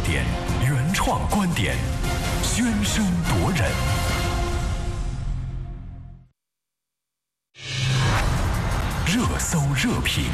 点，原创观点，喧声夺人。热搜热评。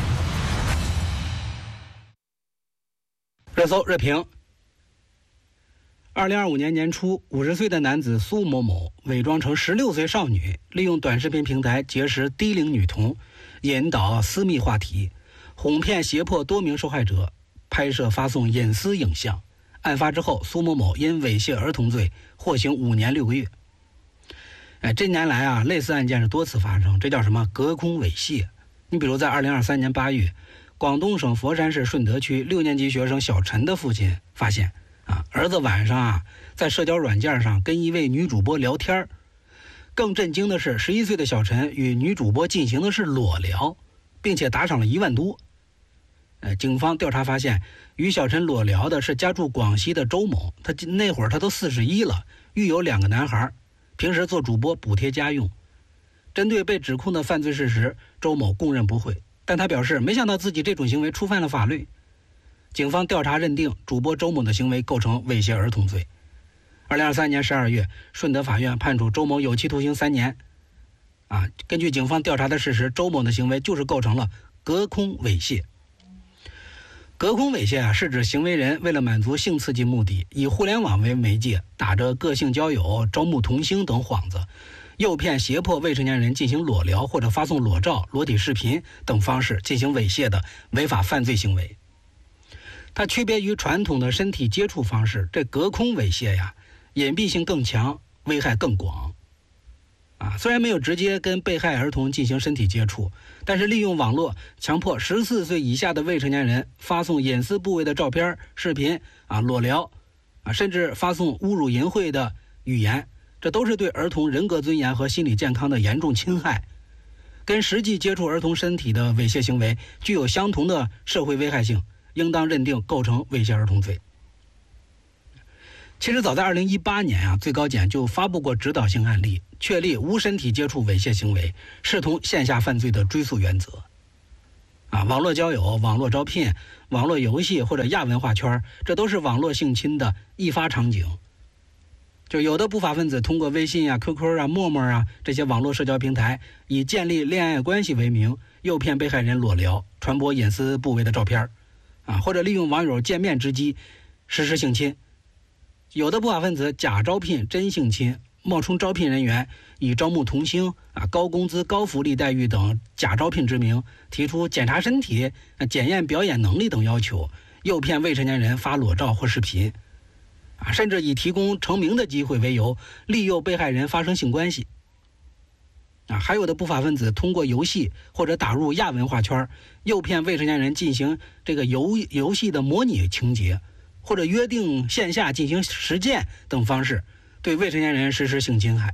热搜热评。2025年年初，50岁的男子苏某某伪装成16岁少女，利用短视频平台结识低龄女童，引导私密话题，哄骗胁迫多名受害者拍摄发送隐私影像。案发之后，苏某某因猥亵儿童罪获刑5年6个月。这年来啊，类似案件是多次发生，这叫什么隔空猥亵？你比如在2023年8月，广东省佛山市顺德区6年级学生小陈的父亲发现儿子晚上在社交软件上跟一位女主播聊天。更震惊的是，11岁的小陈与女主播进行的是裸聊，并且打赏了1万多。警方调查发现，与小陈裸聊的是家住广西的周某，那会儿他都41了，育有2个男孩，平时做主播补贴家用。针对被指控的犯罪事实，周某供认不讳，但他表示没想到自己这种行为触犯了法律。警方调查认定，主播周某的行为构成猥亵儿童罪。2023年12月，顺德法院判处周某有期徒刑3年。根据警方调查的事实，周某的行为就是构成了隔空猥亵。隔空猥亵是指行为人为了满足性刺激目的，以互联网为媒介，打着个性交友、招募童星等幌子，诱骗胁迫未成年人进行裸聊或者发送裸照、裸体视频等方式进行猥亵的违法犯罪行为。它区别于传统的身体接触方式，这隔空猥亵隐蔽性更强，危害更广。虽然没有直接跟被害儿童进行身体接触，但是利用网络强迫14岁以下的未成年人发送隐私部位的照片、视频裸聊甚至发送侮辱淫秽的语言，这都是对儿童人格尊严和心理健康的严重侵害，跟实际接触儿童身体的猥亵行为具有相同的社会危害性，应当认定构成猥亵儿童罪。其实早在2018年最高检就发布过指导性案例，确立无身体接触猥亵行为视同线下犯罪的追诉原则。网络交友、网络招聘、网络游戏或者亚文化圈，这都是网络性侵的易发场景。就有的不法分子通过微信QQ陌陌这些网络社交平台，以建立恋爱关系为名，诱骗被害人裸聊，传播隐私部位的照片或者利用网友见面之机实施性侵。有的不法分子假招聘真性侵，冒充招聘人员，以招募童星高工资高福利待遇等假招聘之名，提出检查身体、检验表演能力等要求，诱骗未成年人发裸照或视频甚至以提供成名的机会为由，利诱被害人发生性关系还有的不法分子通过游戏或者打入亚文化圈，诱骗未成年人进行这个游戏的模拟情节，或者约定线下进行实践等方式，对未成年人实施性侵害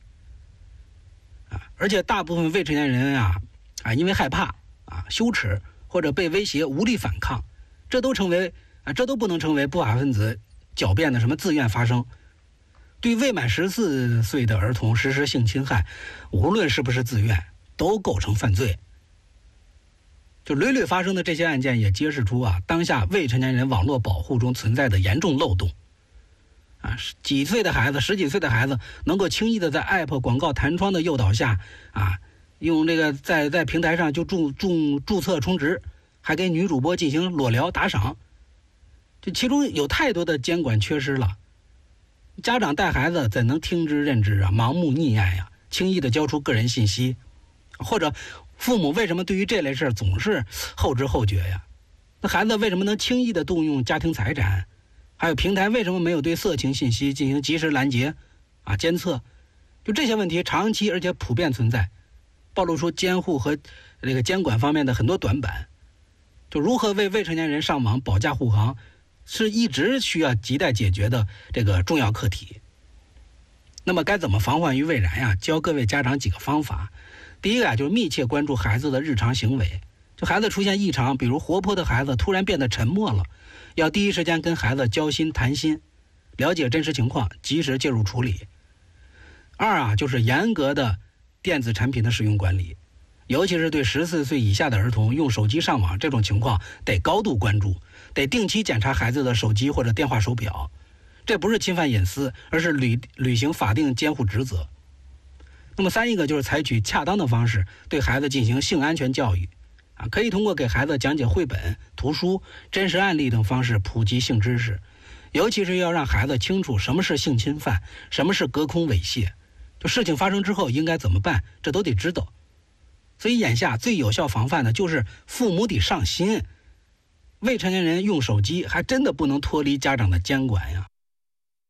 而且大部分未成年人因为害怕羞耻或者被威胁无力反抗，这都不能成为不法分子狡辩的什么自愿发生。对未满14岁的儿童实施性侵害，无论是不是自愿，都构成犯罪。就屡屡发生的这些案件也揭示出当下未成年人网络保护中存在的严重漏洞几岁的孩子、10几岁的孩子能够轻易的在 App 广告弹窗的诱导下用这个在平台上就注册充值，还给女主播进行裸聊打赏，这其中有太多的监管缺失了。家长带孩子怎能听之任之盲目溺爱轻易的交出个人信息，或者父母为什么对于这类事总是后知后觉那孩子为什么能轻易的动用家庭财产？还有平台为什么没有对色情信息进行及时拦截监测？就这些问题长期而且普遍存在，暴露出监护和这个监管方面的很多短板。就如何为未成年人上网保驾护航，是一直需要亟待解决的这个重要课题。那么该怎么防患于未然教各位家长几个方法。第一个就是密切关注孩子的日常行为。就孩子出现异常，比如活泼的孩子突然变得沉默了，要第一时间跟孩子交心谈心，了解真实情况，及时介入处理。二就是严格的电子产品的使用管理，尤其是对14岁以下的儿童用手机上网这种情况得高度关注， 得定期检查孩子的手机或者电话手表，这不是侵犯隐私，而是履行法定监护职责。那么3一个就是采取恰当的方式对孩子进行性安全教育，可以通过给孩子讲解绘本、图书、真实案例等方式普及性知识，尤其是要让孩子清楚什么是性侵犯，什么是隔空猥亵，就事情发生之后应该怎么办，这都得知道。所以眼下最有效防范的就是父母得上心，未成年人用手机还真的不能脱离家长的监管呀。